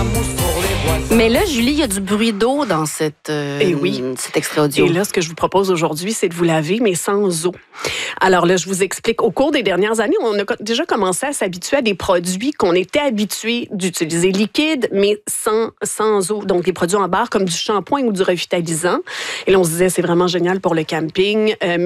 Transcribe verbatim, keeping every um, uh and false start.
la mousse pour les voisins. Mais là, Julie, il y a du bruit d'eau dans cette, euh, Eh oui. cet extrait audio. Et là, ce que je vous propose aujourd'hui, c'est de vous laver, mais sans eau. Alors là, je vous explique. Au cours des dernières années, on a déjà commencé à s'habituer à des produits qu'on était habitués d'utiliser liquides, mais sans, sans eau. Donc, des produits en barre comme du shampoing ou du revitalisant. Et là, on se disait, c'est vraiment génial pour le camping. Euh,